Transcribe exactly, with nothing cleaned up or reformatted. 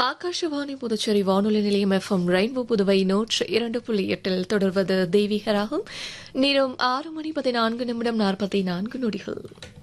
ஆகாஷவாணி புதுச்சேரி வானொலி நிலையம் FM rainbow Puduvai நூற்று இரண்டு புள்ளி எட்டில் தொடர்வது தெய்வீகராகும். நேரம் ஆறு மணி பதினான்கு நிமிடம் நாற்பத்தி நான்கு நொடிகள்.